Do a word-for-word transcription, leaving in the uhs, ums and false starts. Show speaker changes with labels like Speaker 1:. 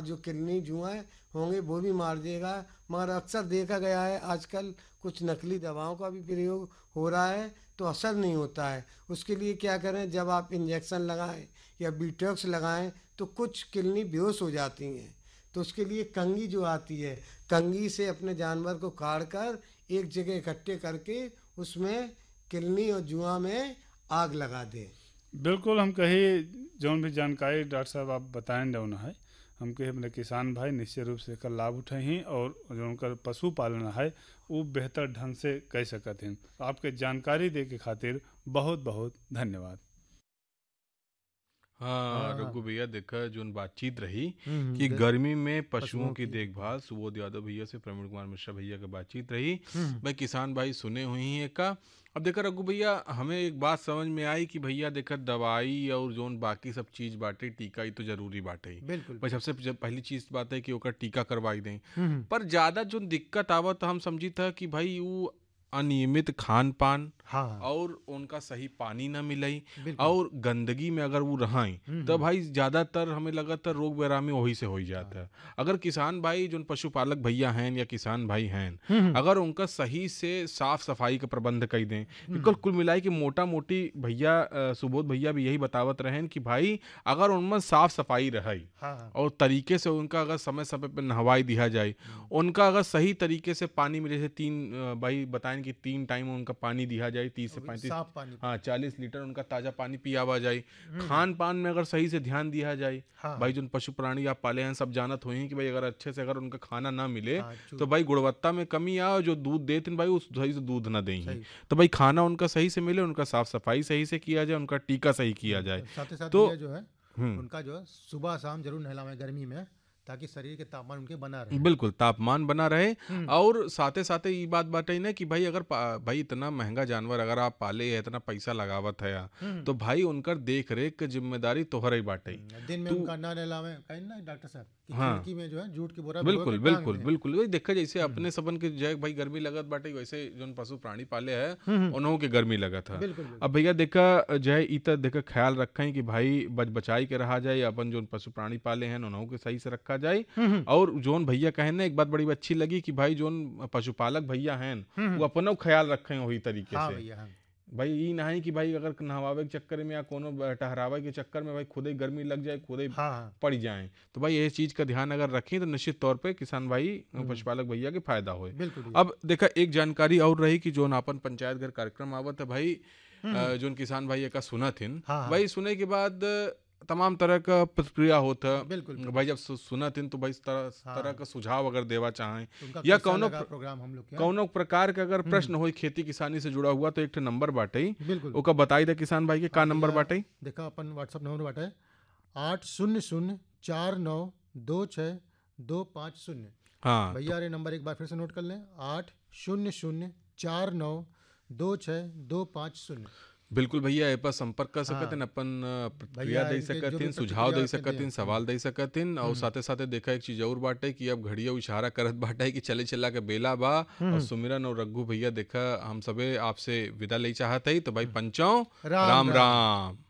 Speaker 1: जो किडनी जुआ होंगे वो भी मार देगा। मगर अक्सर देखा गया है आजकल कुछ नकली दवाओं का भी प्रयोग हो रहा है तो असर नहीं होता है। उसके लिए क्या करें, जब आप इंजेक्शन लगाएं या बीटॉक्स लगाएं तो कुछ किडनी बेहोश हो जाती हैं। तो उसके लिए कंघी जो आती है, कंघी से अपने जानवर को काट कर एक जगह इकट्ठे करके उसमें किडनी और जुआ में आग लगा दें।
Speaker 2: बिल्कुल, हम कही जौन भी जानकारी डॉक्टर साहब आप बताएं जौन है हम कहे अपने किसान भाई निश्चित रूप से एकर लाभ उठाई और जो उनका पशु पालन है वो बेहतर ढंग से कर सकत हैं। आपके जानकारी दे के खातिर बहुत बहुत धन्यवाद।
Speaker 3: हाँ
Speaker 4: हाँ।
Speaker 3: रघु भैया, देखा जो बातचीत रही
Speaker 4: हम्म,
Speaker 3: कि
Speaker 4: दे-
Speaker 3: गर्मी में पशुओं
Speaker 4: पशुओं
Speaker 3: की
Speaker 4: की
Speaker 3: देखभाल, सुबोध यादव भैया से प्रवीण कुमार मिश्रा भैया की बातचीत रही।
Speaker 4: हम्म,
Speaker 3: भाई किसान भाई सुने हुई हैं का। अब देखा रघु भैया, हमें एक बात समझ में आई कि भैया देखा दवाई और जोन बाकी सब चीज बाटे, टीका ही तो जरूरी बाटे ही।
Speaker 4: बिल्कुल।
Speaker 3: भाई सबसे जब पहली चीज बात है कि ओकर टीका करवाई दें।
Speaker 4: हम्म,
Speaker 3: पर ज्यादा जो दिक्कत आवत हम समझी था कि भाई वो अनियमित खान पान
Speaker 4: हाँ
Speaker 3: और उनका सही पानी ना मिलाई
Speaker 4: बिल्कुल।
Speaker 3: और गंदगी में अगर वो रहें
Speaker 4: हम्म,
Speaker 3: तो भाई ज्यादातर हमें लगातार रोग बेरामी वही से हो ही जाता है। अगर किसान भाई जो पशुपालक भैया हैं या किसान भाई हैं,
Speaker 4: हम्म,
Speaker 3: अगर उनका सही से साफ सफाई का प्रबंध कर दें, बिल्कुल कुल मिलाई कि मोटा मोटी भैया अ, सुबोध भैया भी यही बतावत रहें कि भाई अगर उनमें साफ सफाई रहे
Speaker 4: हाँ
Speaker 3: और तरीके से उनका अगर समय समय पर नहवाई दिया जाए, उनका अगर सही तरीके से पानी में जैसे तीन अ, भाई बताएं कि तीन टाइम उनका पानी दिया जाए, तीस से
Speaker 4: वो भी
Speaker 3: पैंतीस
Speaker 4: साफ पानी।
Speaker 3: हाँ चालीस लीटर उनका ताज़ा पानी पियावा जाए। खान पान में अगर सही से ध्यान दिया जाए,
Speaker 4: हाँ
Speaker 3: भाई जो पशु प्राणी आप पाले हैं सब जानत हुए हैं कि भाई अगर अच्छे से अगर उनका खाना ना मिले
Speaker 4: हाँ, चू-
Speaker 3: तो भाई गुणवत्ता में कमी आओ, जो दूध देते हैं भाई उस सही से दूध ना दें।
Speaker 4: सही।
Speaker 3: तो भाई खाना उनका सही से मिले, उनका साफ सफाई सही से किया जाए, उनका टीका सही किया जाए।
Speaker 4: साथ ही साथ
Speaker 3: तो
Speaker 4: ये जो है
Speaker 3: हम्म
Speaker 4: उनका जो है सुबह शाम जरूर नहलावें गर्मी में, ताकि शरीर के तापमान उनके बना रहे।
Speaker 3: बिल्कुल तापमान बना रहे।
Speaker 4: हम्म,
Speaker 3: और साथे साथे ये बात बात है ना कि भाई अगर पा- भाई इतना महंगा जानवर अगर आप पाले है, इतना पैसा लगावत है या,
Speaker 4: हम्म,
Speaker 3: तो भाई उनकर देख रेख की जिम्मेदारी तोहर ही बाटे।
Speaker 4: हम्म, दिन में
Speaker 3: तू
Speaker 4: उनका ना नहलावें, कहीं ना डॉक्टर साहब कि
Speaker 3: हाँ
Speaker 4: खिड़की में जो है जूट की बोरा भिगो
Speaker 3: बिल्कुल
Speaker 4: के टांग
Speaker 3: बिल्कुल
Speaker 4: दें।
Speaker 3: बिल्कुल वही देखा जैसे अपने सबन के जय भाई गर्मी लगत बाटे, वैसे जो पशु प्राणी पाले है
Speaker 4: हम्म,
Speaker 3: उन्हों के गर्मी लगत है।
Speaker 4: बिल्कुल बिल्कुल।
Speaker 3: अब भैया देखा जय ईतर देखा ख्याल रखें कि भाई बच बचाई के रहा जाए, अपन जो पशु प्राणी पाले हैं उन्हों के सही से रखा जाए।
Speaker 4: हम्म,
Speaker 3: और जोन भैया कहें ना एक बात बड़ी अच्छी लगी कि भाई जोन पशुपालक भैया हैं
Speaker 4: हम्म,
Speaker 3: वो अपनो ख्याल रखें वही तरीके
Speaker 4: हाँ
Speaker 3: से।
Speaker 4: भैया हाँ
Speaker 3: भाई ये नहीं कि भाई अगर नहवावे के चक्कर में या कोनो ब- टहरावे के चक्कर में भाई खुद ही गर्मी लग जाए, खुद ही
Speaker 4: हाँ हाँ
Speaker 3: पड़ जाए, तो भाई ये चीज का ध्यान अगर रखें तो निश्चित तौर पे किसान भाई पशुपालक भैया के फायदा होए।
Speaker 4: बिल्कुल भैया।
Speaker 3: अब देखा एक जानकारी और रही कि जोन अपन पंचायत घर कार्यक्रम आवत है भाई,
Speaker 4: हम्म,
Speaker 3: अ, जोन किसान भाई का सुना थिन,
Speaker 4: हाँ हाँ
Speaker 3: भाई सुने के बाद तमाम तरह का प्रतिक्रिया होता।
Speaker 4: बिल्कुल बिल्कुल।
Speaker 3: भाई जब सु- सुना थिन तो भाई इस तरह
Speaker 4: हाँ।
Speaker 3: तरह का सुझाव अगर देवा चाहें
Speaker 4: तो उनका
Speaker 3: या
Speaker 4: कैसा
Speaker 3: कौनो
Speaker 4: लगा
Speaker 3: प्र-
Speaker 4: प्रोग्राम हम लोग के यहाँ?
Speaker 3: कौनो प्रकार का अगर प्रश्न हो खेती किसानी से जुड़ा हुआ तो एक ठे नंबर बाटे ही,
Speaker 4: बिल्कुल।
Speaker 3: ओका बताई दे किसान भाई के का
Speaker 4: हाँ
Speaker 3: नंबर
Speaker 4: भैया,
Speaker 3: बाटे।
Speaker 4: देखा अपन व्हाट्सअप नंबर बाटे आठ शून्य शून्य चार नौ दो छः दो पाँच शून्य।
Speaker 3: हाँ
Speaker 4: भैया अरे नंबर एक बार फिर से नोट कर लें, आठ शून्य शून्य चार नौ दो छः दो पाँच शून्य।
Speaker 3: बिल्कुल भैया ए पर संपर्क कर सकत
Speaker 4: हाँ।
Speaker 3: हैं, अपन अ, प्रतिक्रिया
Speaker 4: भैया
Speaker 3: दे
Speaker 4: इनके जो
Speaker 3: सकत
Speaker 4: भी
Speaker 3: हैं, सुझाव
Speaker 4: प्रतिक्रिया
Speaker 3: दे
Speaker 4: के
Speaker 3: सकत
Speaker 4: दें।
Speaker 3: हैं, सवाल दे सकत हैं। और साथे साथे देखा एक चीज और बाटे कि अब घड़िया इशारा करत बाटे कि चले चला के बेला बा और सुमिरन और रघु भैया देखा हम सबे आपसे विदा ले चाहत है, तो भाई पंचों
Speaker 4: राम
Speaker 3: राम
Speaker 4: राम।
Speaker 3: राम।